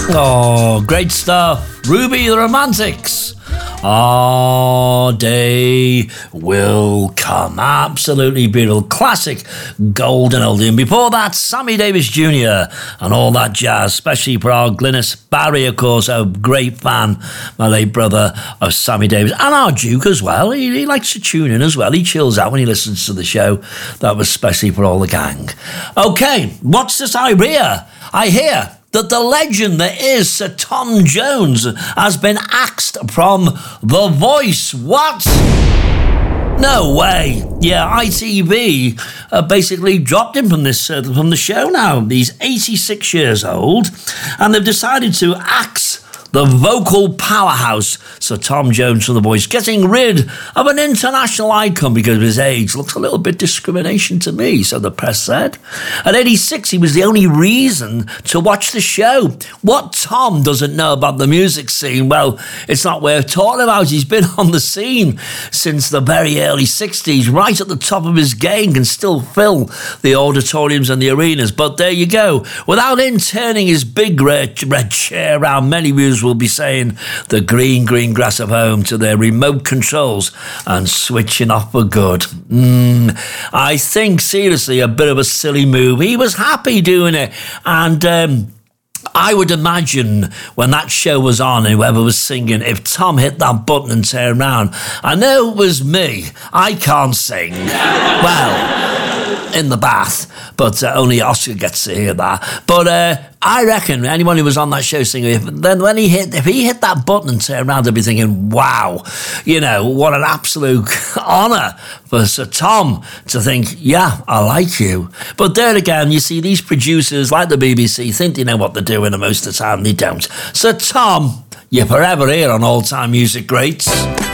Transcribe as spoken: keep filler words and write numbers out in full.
Oh, great stuff. Ruby the Romantics. Our day will come. Absolutely beautiful. Classic golden oldie. And before that, Sammy Davis Junior and all that jazz, especially for our Glynis Barry, of course, a great fan, my late brother, of Sammy Davis. And our Duke as well. He, he likes to tune in as well. He chills out when he listens to the show. That was especially for all the gang. Okay, what's this I hear? I hear that the legend that is Sir Tom Jones has been axed from The Voice. What? No way. Yeah, I T V uh, basically dropped him from this uh, from the show now. He's eighty-six years old, and they've decided to axe the vocal powerhouse Sir Tom Jones from The Voice, getting rid of an international icon because of his age. Looks a little bit discrimination to me, so the press said. At eighty-six, he was the only reason to watch the show. What Tom doesn't know about the music scene, well, it's not worth talking about. He's been on the scene since the very early sixties, right at the top of his game, can still fill the auditoriums and the arenas. But there you go. Without him turning his big red, red chair around, many viewers will be saying the green, green grass of home to their remote controls and switching off for good. Mm, I think, seriously, a bit of a silly move. He was happy doing it. And um, I would imagine when that show was on and whoever was singing, if Tom hit that button and turned around, I know it was me. I can't sing. Well, in the bath, but uh, only Oscar gets to hear that. But uh, I reckon anyone who was on that show singing, if, then when he hit, if he hit that button and turned around, they'd be thinking, wow, you know, what an absolute honour for Sir Tom to think, yeah, I like you. But there again, you see, these producers, like the B B C, think they know what they're doing, and most of the time they don't. Sir Tom, you're forever here on All Time Music Greats.